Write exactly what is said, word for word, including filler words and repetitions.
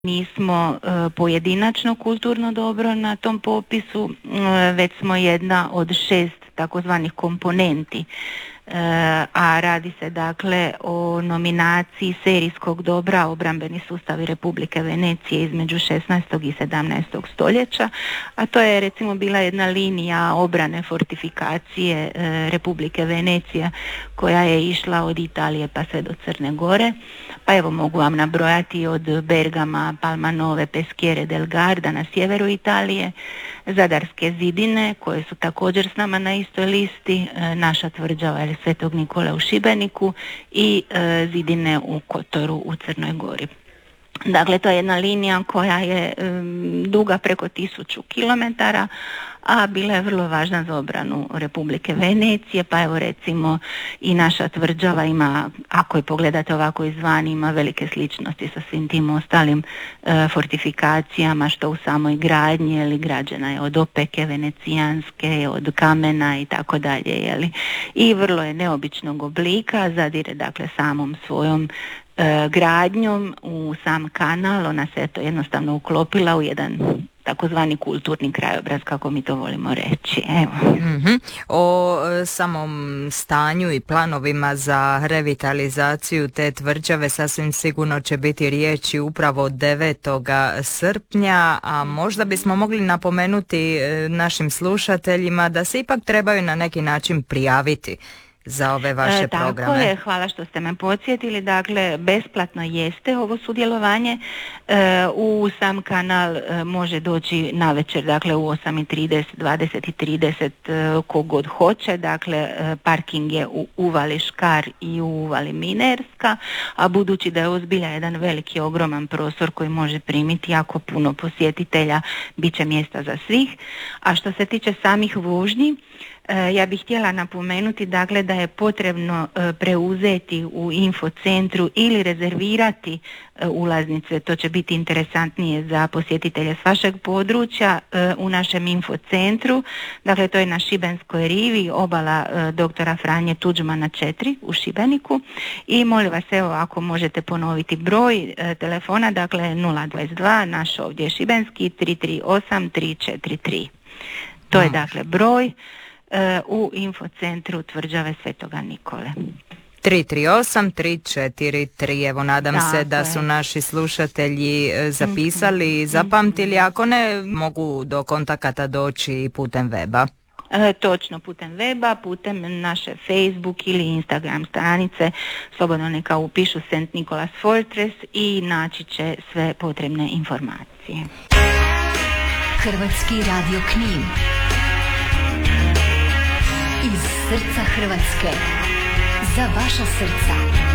Nismo e, pojedinačno kulturno dobro na tom popisu, e, već smo jedna od šest takozvanih komponenti, e, a radi se dakle o nominaciji serijskog dobra obrambeni sustavi Republike Venecije između šesnaestog i sedamnaestog stoljeća, a to je recimo bila jedna linija obrane fortifikacije e, Republike Venecije koja je išla od Italije pa sve do Crne Gore. Pa evo mogu vam nabrojati od Bergama, Palmanove, Peschiere del Garda na sjeveru Italije, Zadarske zidine koje su također s nama na istoj listi, naša tvrđava ili Svetog Nikole u Šibeniku i zidine u Kotoru u Crnoj Gori. Dakle, to je jedna linija koja je um, duga preko tisuću kilometara, a bila je vrlo važna za obranu Republike Venecije, pa evo recimo i naša tvrđava ima, ako je pogledate ovako izvan, ima velike sličnosti sa svim tim ostalim e, fortifikacijama što u samoj gradnji, jeli, građena je od opeke venecijanske, od kamena i tako dalje, jeli. I vrlo je neobičnog oblika, zadire dakle samom svojom e, gradnjom u sam kanal, ona se to jednostavno uklopila u jedan takozvani kulturni krajobraz, kako mi to volimo reći. Evo. Mm-hmm. O e, samom stanju i planovima za revitalizaciju te tvrđave sasvim sigurno će biti riječi upravo devetog srpnja, a možda bismo mogli napomenuti e, našim slušateljima da se ipak trebaju na neki način prijaviti za ove vaše e, tako programe. Tako je, hvala što ste me podsjetili. Dakle, besplatno jeste ovo sudjelovanje. E, u sam kanal e, može doći navečer, dakle u osam i trideset, dvadeset i trideset e, kogod hoće. Dakle, e, parking je u Uvali Škar i u Uvali Minerska, a budući da je ozbilja jedan veliki, ogroman prostor koji može primiti jako puno posjetitelja, bit će mjesta za svih. A što se tiče samih vožnji, ja bih htjela napomenuti dakle da je potrebno preuzeti u infocentru ili rezervirati ulaznice, to će biti interesantnije za posjetitelje s vašeg područja u našem infocentru, dakle to je na Šibenskoj rivi, obala doktora Franje Tuđmana četiri u Šibeniku i molim vas evo ako možete ponoviti broj telefona, dakle nula dvadset dva, naš ovdje šibenski tri tri osam tri četiri tri. To je dakle broj u infocentru tvrđave Svetoga Nikole. tri tri osam tri četiri tri. Evo, nadam da, se da je. Su naši slušatelji zapisali i zapamtili, ako ne mogu do kontakata doći putem weba. E, točno, putem weba, putem naše Facebook ili Instagram stranice, slobodno neka upišu Saint Nicholas Fortress i naći će sve potrebne informacije. Hrvatski radio Knin. Iz srca Hrvatske, za vaša srca.